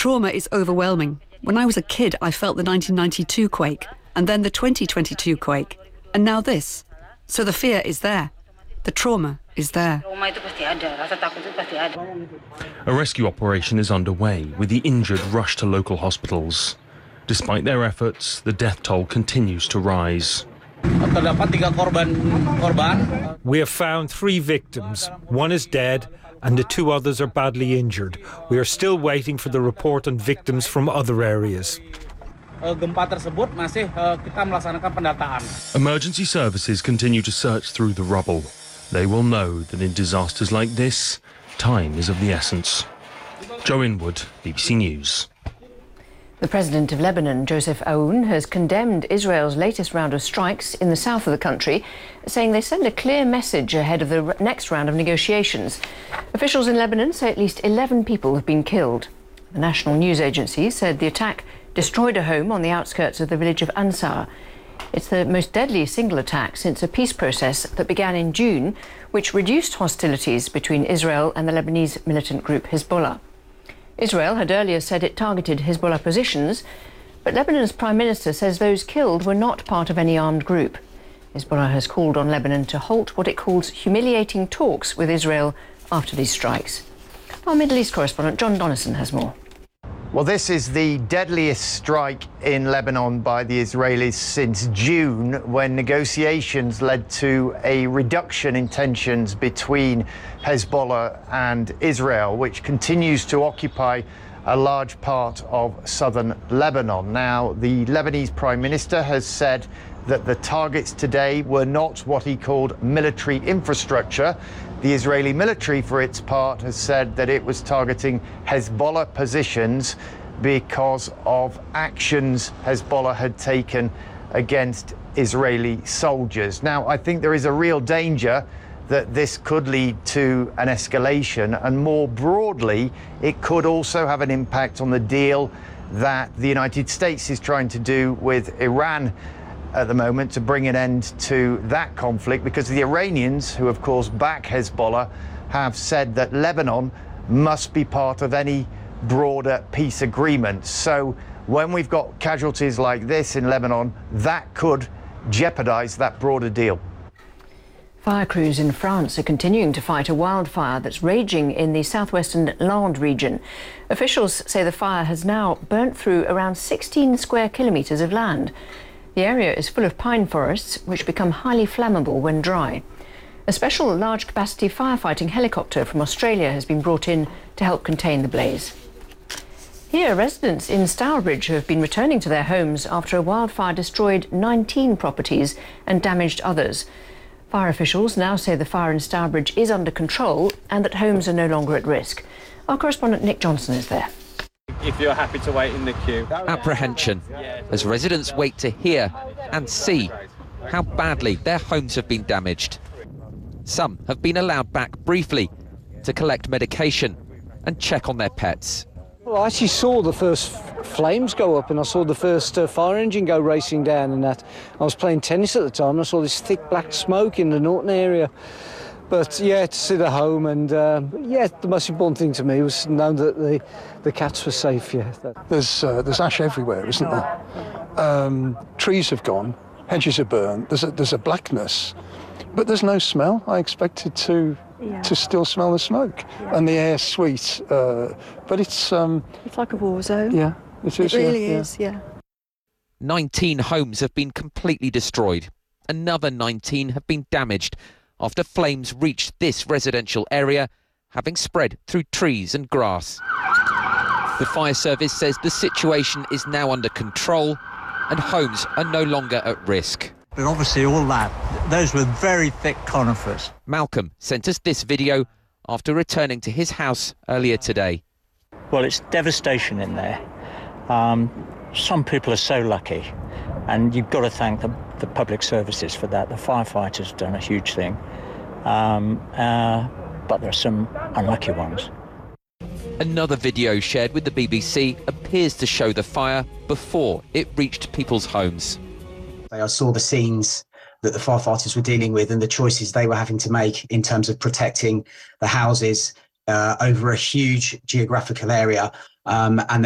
trauma is overwhelming. When I was a kid, I felt the 1992 quake, and then the 2022 quake, and now this. So the fear is there. The trauma is there. A rescue operation is underway, with the injured rushed to local hospitals. Despite their efforts, the death toll continues to rise. We have found 3 victims. 1 is dead and the 2 others are badly injured. We are still waiting for the report on victims from other areas. Emergency services continue to search through the rubble. They will know that in disasters like this, time is of the essence. Joe Inwood, BBC News. The president of Lebanon, Joseph Aoun, has condemned Israel's latest round of strikes in the south of the country, saying they send a clear message ahead of the next round of negotiations. Officials in Lebanon say at least 11 people have been killed. The national news agency said the attack destroyed a home on the outskirts of the village of Ansar. It's the most deadly single attack since a peace process that began in June, which reduced hostilities between Israel and the Lebanese militant group Hezbollah. Israel had earlier said it targeted Hezbollah positions, but Lebanon's Prime Minister says those killed were not part of any armed group. Hezbollah has called on Lebanon to halt what it calls humiliating talks with Israel after these strikes. Our Middle East correspondent John Donison has more. Well, this is the deadliest strike in Lebanon by the Israelis since June, when negotiations led to a reduction in tensions between Hezbollah and Israel, which continues to occupy a large part of southern Lebanon. Now, the Lebanese Prime Minister has said that the targets today were not what he called military infrastructure. The Israeli military, for its part, has said that it was targeting Hezbollah positions because of actions Hezbollah had taken against Israeli soldiers. Now, I think there is a real danger that this could lead to an escalation, and more broadly, it could also have an impact on the deal that the United States is trying to do with Iran at the moment to bring an end to that conflict, because the Iranians, who of course back Hezbollah, have said that Lebanon must be part of any broader peace agreement. So when we've got casualties like this in Lebanon, that could jeopardize that broader deal. Fire crews in France are continuing to fight a wildfire that's raging in the southwestern Landes region. Officials say the fire has now burnt through around 16 square kilometres of land. The area is full of pine forests, which become highly flammable when dry. A special large-capacity firefighting helicopter from Australia has been brought in to help contain the blaze. Here, residents in Stourbridge have been returning to their homes after a wildfire destroyed 19 properties and damaged others. Fire officials now say the fire in Stourbridge is under control and that homes are no longer at risk. Our correspondent Nick Johnson is there. If you're happy to wait in the queue. Apprehension as residents wait to hear and see how badly their homes have been damaged. Some have been allowed back briefly to collect medication and check on their pets. Well, I actually saw the first flames go up and I saw the first fire engine go racing down and that. I was playing tennis at the time and I saw this thick black smoke in the Norton area. But yeah, to sit at home and yeah, the most important thing to me was to know that the cats were safe. Yeah. There's ash everywhere, isn't there? Trees have gone, hedges are burnt. There's a blackness, but there's no smell. I expected to still smell the smoke, and the air's sweet, but it's like a war zone. Yeah, it is. It really is. Yeah. 19 homes have been completely destroyed. Another 19 have been damaged after flames reached this residential area, having spread through trees and grass. The fire service says the situation is now under control and homes are no longer at risk. But obviously all that, those were very thick conifers. Malcolm sent us this video after returning to his house earlier today. Well, it's devastation in there. Some people are so lucky, and you've got to thank the public services for that. The firefighters have done a huge thing, but there are some unlucky ones. Another video shared with the BBC appears to show the fire before it reached people's homes. I saw the scenes that the firefighters were dealing with and the choices they were having to make in terms of protecting the houses over a huge geographical area, and